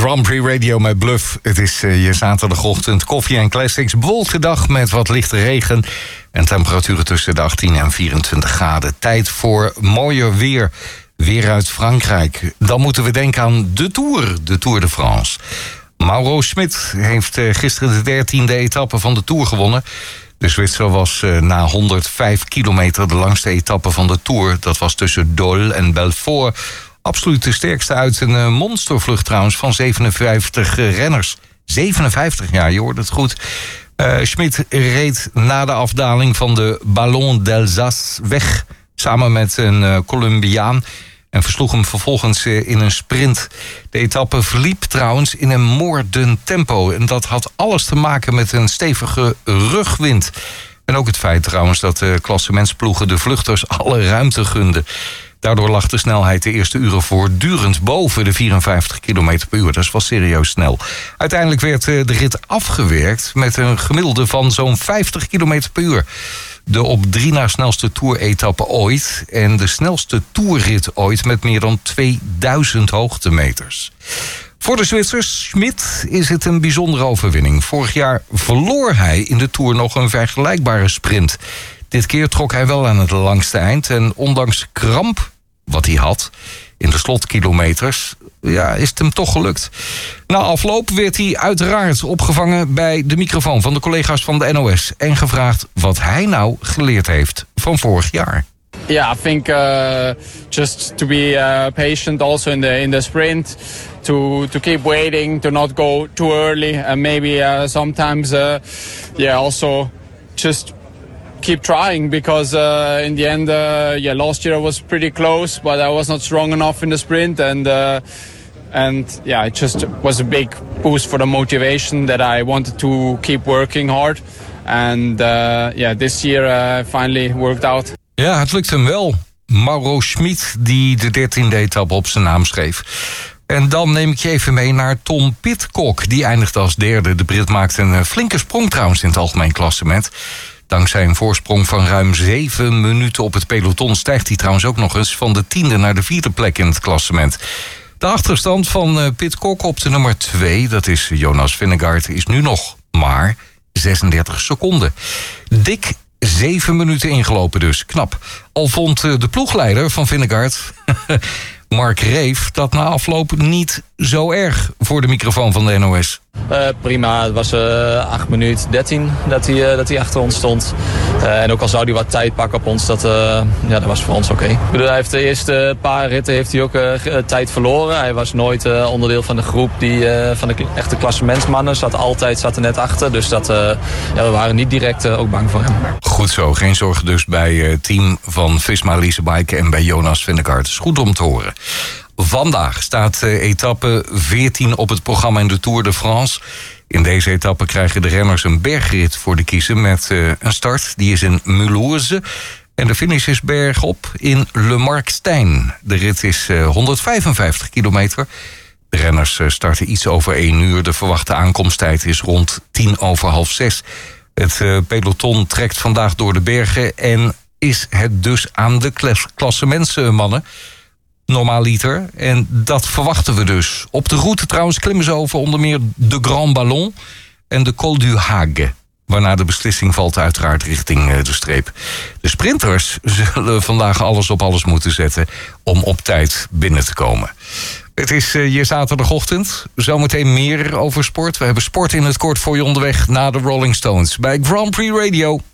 Grand Prix Radio met Bluff. Het is je zaterdagochtend koffie en classics. Bewolkte dag met wat lichte regen. En temperaturen tussen de 18 en 24 graden. Tijd voor mooier weer. Weer uit Frankrijk. Dan moeten we denken aan de Tour de France. Mauro Schmid heeft gisteren de 13e etappe van de Tour gewonnen. De Zwitser was na 105 kilometer de langste etappe van de Tour. Dat was tussen Dole en Belfort. Absoluut de sterkste uit een monstervlucht trouwens van 57 renners. 57, ja, je hoort het goed. Schmid reed na de afdaling van de Ballon d'Alsace weg, samen met een Colombiaan, en versloeg hem vervolgens in een sprint. De etappe verliep trouwens in een moordend tempo. En dat had alles te maken met een stevige rugwind. En ook het feit trouwens dat de klassementsploegen de vluchters alle ruimte gunden. Daardoor lag de snelheid de eerste uren voortdurend boven de 54 km per uur. Dat is wel serieus snel. Uiteindelijk werd de rit afgewerkt met een gemiddelde van zo'n 50 km per uur. De op 3 na snelste Tour-etappe ooit. En de snelste Tourrit ooit met meer dan 2000 hoogtemeters. Voor de Zwitsers Schmid is het een bijzondere overwinning. Vorig jaar verloor hij in de Tour nog een vergelijkbare sprint. Dit keer trok hij wel aan het langste eind. En ondanks kramp wat hij had in de slotkilometers, ja, is het hem toch gelukt. Na afloop werd hij uiteraard opgevangen bij de microfoon van de collega's van de NOS en gevraagd wat hij nou geleerd heeft van vorig jaar. Yeah, I think just to be patient also in the sprint, to keep waiting, to not go too early, and maybe sometimes also just keep trying, because in the end last year I was pretty close, but I was not strong enough in the sprint, and it just was a big boost for the motivation that I wanted to keep working hard, and this year finally worked out. Ja, het lukt hem wel. Mauro Schmid, die de 13e etappe op zijn naam schreef. En dan neem ik je even mee naar Tom Pidcock. Die eindigde als derde. De Brit maakte een flinke sprong trouwens in het algemeen klassement. Dankzij een voorsprong van ruim 7 minuten op het peloton stijgt hij trouwens ook nog eens van de 10e naar de 4e plek in het klassement. De achterstand van Pidcock op de nummer 2, dat is Jonas Vingegaard, is nu nog maar 36 seconden. Dik 7 minuten ingelopen dus, knap. Al vond de ploegleider van Vingegaard, Mark Reef, dat na afloop niet zo erg voor de microfoon van de NOS. Prima, het was 8 minuten 13 dat hij achter ons stond. En ook al zou hij wat tijd pakken op ons, dat was voor ons oké. Ik bedoel, hij heeft de eerste paar ritten heeft hij ook tijd verloren. Hij was nooit onderdeel van de groep van de echte klassementsmannen. Zat er net achter, dus we waren niet direct ook bang voor hem. Goed zo, geen zorgen dus bij het team van Visma Leasebike en bij Jonas Vingegaard. Is goed om te horen. Vandaag staat etappe 14 op het programma in de Tour de France. In deze etappe krijgen de renners een bergrit voor de kiezen met een start. Die is in Mulhouse. En de finish is bergop in Le Markstein. De rit is 155 kilometer. De renners starten iets over 1 uur. De verwachte aankomsttijd is rond 5:10. Het peloton trekt vandaag door de bergen en is het dus aan de klassementsmannen normaaliter. En dat verwachten we dus. Op de route trouwens klimmen ze over onder meer de Grand Ballon en de Col du Hague. Waarna de beslissing valt uiteraard richting de streep. De sprinters zullen vandaag alles op alles moeten zetten om op tijd binnen te komen. Het is je zaterdagochtend. Zometeen meer over sport. We hebben sport in het kort voor je onderweg na de Rolling Stones bij Grand Prix Radio.